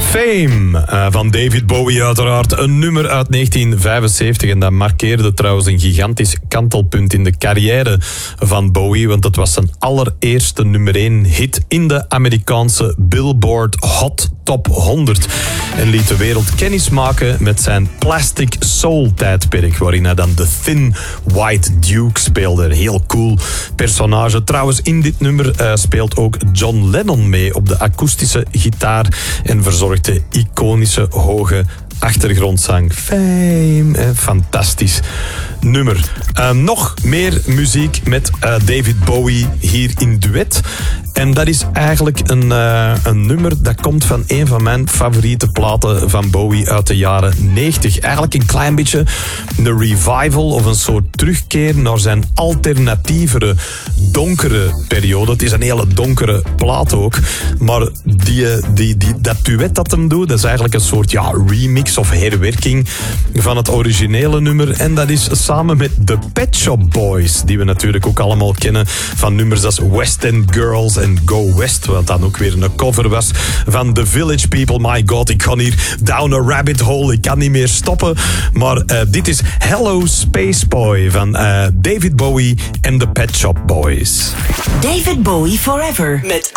Fame van David Bowie uiteraard. Een nummer uit 1975 en dat markeerde trouwens een gigantisch kantelpunt in de carrière van Bowie, want het was zijn allereerste nummer 1 hit in de Amerikaanse Billboard Hot Top 100 en liet de wereld kennis maken met zijn Plastic Soul tijdperk, waarin hij dan de Thin White Duke speelde. Een heel cool personage. Trouwens, in dit nummer speelt ook John Lennon mee op de akoestische gitaar en verzorgt de iconische hoge achtergrondzang. Fame. Fantastisch nummer. Nog meer muziek met David Bowie hier in duet. En dat is eigenlijk een nummer dat komt van een van mijn favoriete platen van Bowie uit de jaren 90. Eigenlijk een klein beetje een revival of een soort terugkeer naar zijn alternatievere, donkere periode. Het is een hele donkere plaat ook. Maar dat duet dat hem doet, dat is eigenlijk een soort remix of herwerking van het originele nummer. En dat is samen met The Pet Shop Boys, die we natuurlijk ook allemaal kennen van nummers als West End Girls en Go West, wat dan ook weer een cover was van The Village People. My God, ik ga hier down a rabbit hole, ik kan niet meer stoppen. Maar dit is Hello Space Boy van David Bowie en The Pet Shop Boys. David Bowie Forever met